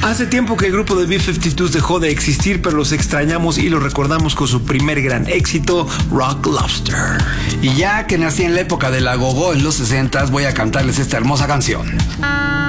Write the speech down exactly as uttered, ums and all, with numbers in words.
Hace tiempo que el grupo de B cincuenta y dos dejó de existir, pero los extrañamos y los recordamos con su primer gran éxito, Rock Lobster. Y ya que nací en la época de la gogo en los sesentas, voy a cantarles esta hermosa canción.